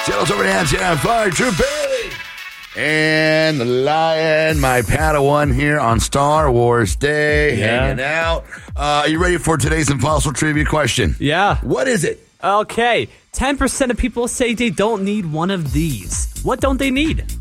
Channels over to Hands Fire Troopy. And the Lion, my Padawan here on Star Wars Day, hanging out. Are you ready for today's Impossible Trivia question? Yeah. What is it? Okay. 10% of people say they don't need one of these. What don't they need?